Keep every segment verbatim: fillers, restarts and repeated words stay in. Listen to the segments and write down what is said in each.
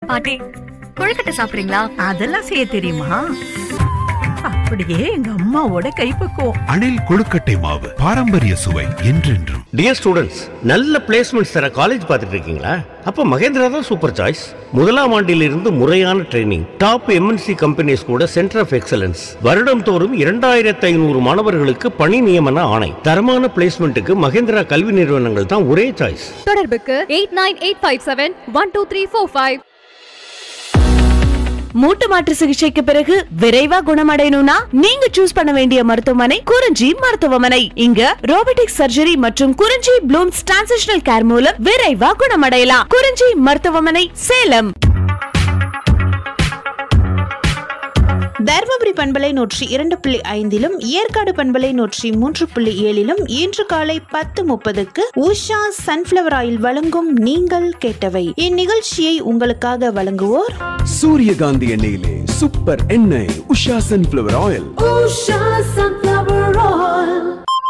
பாட்டி, கொழுக்கட்டை சாப்பிடுறீங்களா? அதெல்லாம் செய்ய தெரியுமா? அப்படியே எங்க அம்மாவோட கைப்பக்குவம். அணில் கொழுக்கட்டை மாவு, பாரம்பரிய சுவை என்றென்றும். டியர் ஸ்டூடெண்ட்ஸ், நல்ல பிளேஸ்மெண்ட்ஸ் தர காலேஜ் பார்த்துட்டு இருக்கீங்களா? அப்ப மகேந்திரா தான் சூப்பர் சாய்ஸ். முதலாம் ஆண்டிலிருந்து முறையான ட்ரைனிங், டாப் எம்என்சி கம்பெனிஸ் கூட சென்டர் ஆஃப் எக்ஸலன்ஸ், வருடம் தோறும் இரண்டாயிரத்தி ஐநூறு மாணவர்களுக்கு பணி நியமன ஆணை. தரமான பிளேஸ்மெண்ட்டுக்கு மகேந்திரா கல்வி நிறுவனங்கள் தான் ஒரே சாய்ஸ். தொடர்புக்கு eight nine eight five seven one two three four five. மூட்டு மாற்று சிகிச்சைக்கு பிறகு விரைவா குணமடையணும்னா நீங்க சூஸ் பண்ண வேண்டிய மருத்துவமனை குறிஞ்சி மருத்துவமனை. இங்க ரோபோட்டிக் சர்ஜரி மற்றும் குறிஞ்சி ப்ளூம்ஸ் டிரான்சிஷனல் கேர் மூலம் விரைவா குணமடையலாம். குறிஞ்சி மருத்துவமனை, சேலம். தர்மபுரி பண்பலை நூற்றி இரண்டு புள்ளி ஐந்திலும் ஏற்காடு பண்பலை நூற்றி மூன்று புள்ளி ஏழிலும் இன்று காலை பத்து முப்பதுக்கு உஷா சன்ஃபிளவர் ஆயில் வழங்கும் நீங்கள் கேட்டவை. இந்நிகழ்ச்சியை உங்களுக்காக வழங்குவோர் சூரியகாந்தி எண்ணெயிலே சூப்பர் எண்ணெய் Usha sunflower oil. Usha sunflower oil.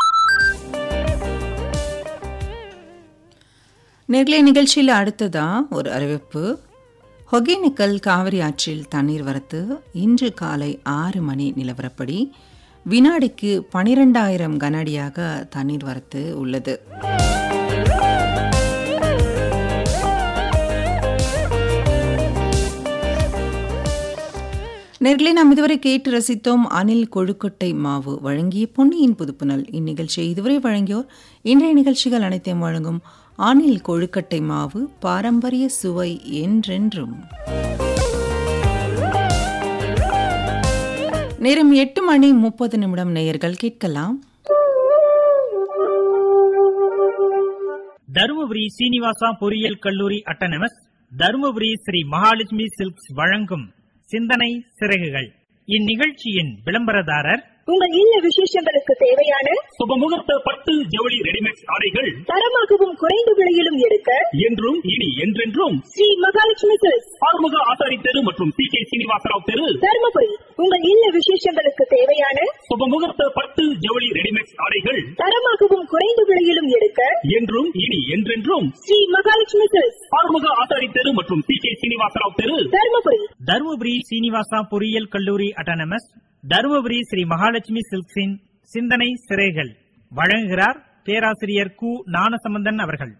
நேர்களை நிகழ்ச்சியில் அடுத்ததா ஒரு அறிவிப்பு. ஒகேனக்கல் காவிரி ஆற்றில் தண்ணீர் வரத்து இன்று காலை ஆறு மணி நிலவரப்படி வினாடிக்கு பனிரெண்டாயிரம் கனஅடியாக தண்ணீர் வரத்து உள்ளது. நேர்களை நாம் இதுவரை கேட்டு ரசித்தோம் அணில் கொழுக்கட்டை மாவு வழங்கிய பொன்னியின் புதுப்புணல். இந்நிகழ்ச்சியை இதுவரை வழங்கியோர் இன்றைய நிகழ்ச்சிகள் அனைத்தையும் வழங்கும் அணில் கொழுக்கட்டை மாவு, பாரம்பரிய சுவை என்றென்றும். நேரம் எட்டு மணி முப்பது நிமிடம். நேயர்கள் கேட்கலாம். தருமபுரி சீனிவாசா பொறியியல் கல்லூரி அட்டானமஸ், தருமபுரி ஸ்ரீ மகாலட்சுமி சில்க்ஸ் வழங்கும் சிந்தனை சிறகுகள். இந்நிகழ்ச்சியின் விளம்பரதாரர் உங்கள் இல்ல விசேஷங்களுக்கு தேவையான சுபமுகூர்த்த பட்டு ஜவுளி ரெடிமேட் ஆடைகள் தரமாகவும் குறைந்த விலையிலும் எடுக்க என்றும் இனி என்றென்றும் ஸ்ரீ மகாலட்சுமி சில்க்ஸ், ஆறுமுக ஆசாரி தெரு மற்றும் சி கே சீனிவாசராவ் தெரு, தருமபுரி. உங்கள் இல்ல விசேஷங்களுக்கு தேவையான சுபமுகூர்த்த பட்டு ஜவுளி ரெடிமேட் ஆடைகள் தரமாகவும் குறைந்த விலையிலும் எடுக்க என்றும் இனி என்றென்றும் ஸ்ரீ மகாலட்சுமி சில்க்ஸ், ஆறுமுக ஆசாரி தெரு மற்றும் சி கே சீனிவாசராவ் தெரு, தருமபுரி. தருமபுரி சீனிவாசா பொறியியல் கல்லூரி அட்டானமஸ், தருமபுரி ஸ்ரீ மகாலட்சுமி சில்க்ஸின் சிந்தனை சிறைகள் வழங்குகிறார் பேராசிரியர் கு ஞானசம்பந்தன் அவர்கள்.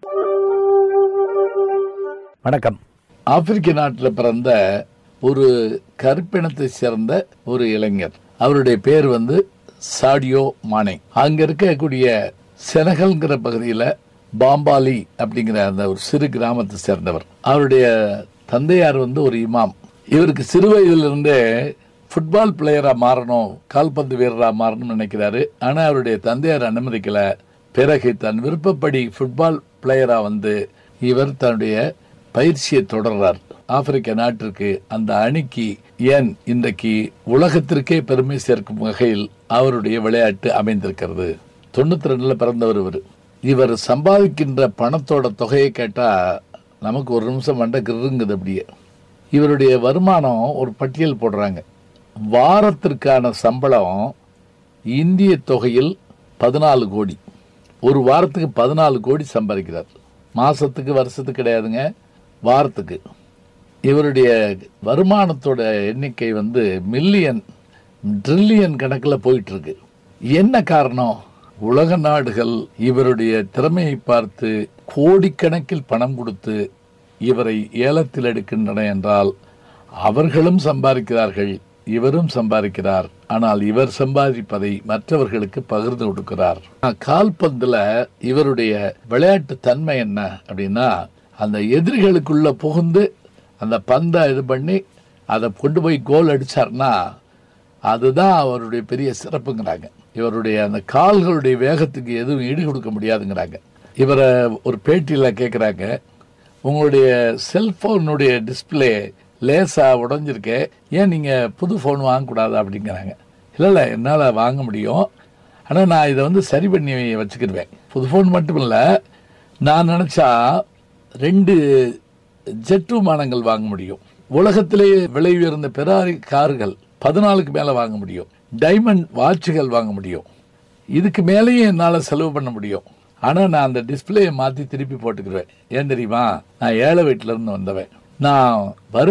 வணக்கம். ஆப்பிரிக்க நாட்டில் பிறந்த ஒரு கருப்பினத்தை சேர்ந்த ஒரு இளைஞர். அவருடைய பேர் வந்து சாடியோ மானே. அங்க இருக்கக்கூடிய செனகல்ங்கிற பகுதியில் பாம்பாலி அப்படிங்கிற அந்த ஒரு சிறு கிராமத்தை சேர்ந்தவர். அவருடைய தந்தையார் வந்து ஒரு இமாம். இவருக்கு சிறு வயதிலிருந்தே ஃபுட்பால் பிளேயரா மாறணும், கால்பந்து வீரரா மாறணும்னு நினைக்கிறாரு. ஆனா அவருடைய தந்தையார் அனுமதிக்கல. பிறகு தன் விருப்பப்படி ஃபுட்பால் பிளேயரா வந்து இவர் தன்னுடைய பயிற்சியை தொடர்றார். ஆப்பிரிக்க நாட்டிற்கு, அந்த அணிக்கு, ஏன் இன்றைக்கு உலகத்திற்கே பெருமை சேர்க்கும் வகையில் அவருடைய விளையாட்டு அமைந்திருக்கிறது. தொண்ணூத்தி ரெண்டுல பிறந்தவர் இவர். இவர் சம்பாதிக்கின்ற பணத்தோட தொகையை கேட்டா நமக்கு ஒரு நிமிஷம் மண்டை கிருங்குது. அப்படியே இவருடைய வருமானம் ஒரு பட்டியல் போடுறாங்க. வாரத்திற்கான சம்பளம் இந்திய தொகையில் பதினாலு கோடி. ஒரு வாரத்துக்கு பதினாலு கோடி சம்பாதிக்கிறார். மாசத்துக்கு, வருஷத்துக்கு கிடையாதுங்க, வாரத்துக்கு. இவருடைய வருமானத்தோட எண்ணிக்கை வந்து மில்லியன் ட்ரில்லியன் கணக்கில் போயிட்டு இருக்கு. என்ன காரணம்? உலக நாடுகள் இவருடைய திறமையை பார்த்து கோடிக்கணக்கில் பணம் கொடுத்து இவரை ஏலத்தில் எடுக்கின்றன என்றால் அவர்களும் சம்பாதிக்கிறார்கள், இவரும் சம்பாதிக்கிறார். ஆனால் இவர் சம்பாதிப்பதை மற்றவர்களுக்கு பகிர்ந்து கொடுக்கிறார். கால்பந்துல இவருடைய விளையாட்டு தன்மை என்ன அப்படின்னா, அந்த எதிரிகளுக்குள்ள புகுந்து அந்த பந்தை இது பண்ணி அதை கொண்டு போய் கோல் அடிச்சார்னா அதுதான் அவருடைய பெரிய சிறப்புங்கிறாங்க. இவருடைய அந்த கால்களுடைய வேகத்துக்கு எதுவும் ஈடு கொடுக்க முடியாதுங்கிறாங்க. இவரை ஒரு பேட்டியில் கேட்குறாங்க, உங்களுடைய செல்போனுடைய டிஸ்பிளே லேசா உடஞ்சிருக்கே, ஏன் நீங்க புது போன் வாங்கக்கூடாது அப்படிங்கிறாங்க. இல்லை இல்லை என்னால் வாங்க முடியும், ஆனால் நான் இதை வந்து சரி பண்ணி வச்சுக்கிடுவேன். புது போன் மட்டும் இல்லை, நான் நினைச்சா ரெண்டு ஜெட் விமானங்கள் வாங்க முடியும். உலகத்திலேயே விலை உயர்ந்த பெராரி கார்கள் பதினாலுக்கு மேல வாங்க முடியும். டைமண்ட் வாட்சுகள் வாங்க முடியும். இதுக்கு மேலேயும் என்னால் செலவு பண்ண முடியும். ஆனா நான் அந்த டிஸ்பிளேயை மாத்தி திருப்பி போட்டுக்கிடுவேன். ஏன் தெரியுமா? நான் ஏழை வீட்டில இருந்து வந்தவன். நான் வரும்